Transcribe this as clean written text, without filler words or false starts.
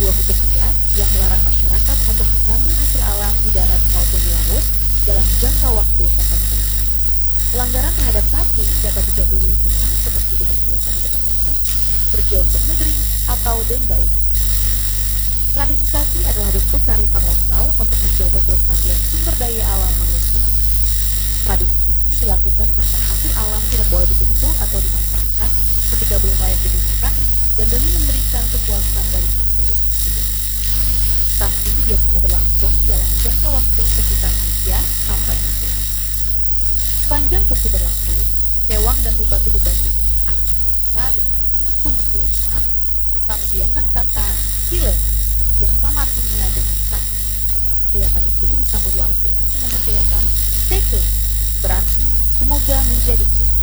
sebuah hukum adat yang melarang masyarakat untuk mengambil hasil alam di darat maupun di laut dalam jangka waktu tertentu. Pelanggaran terhadap saksi dapat dijatuhi hukuman seperti dipermalukan di depan umum, kerja untuk negeri, atau denda uang. Tradisi saksi adalah bentuk kearifan lokal untuk menjaga kelestarian sumber daya alam Maluku. Tradisi saksi dilakukan karena hasil alam tidak boleh dikumpul atau dimanfaatkan ketika belum layak digunakan dan demi memberikan kepuasan dari hasil usaha tersebut. Saksi biasanya berlangsung dalam jangka waktu sekitar 3 sampai 6 bulan. Sepanjang saksi berlaku, sewang dan pembantu-pembantunya akan memeriksa dan menyusun biasa serta menghilangkan kata sile yang sama artinya dengan saksi. Teriakan itu disambut warga dengan meneriakan teke, berarti semoga menjadi kuat.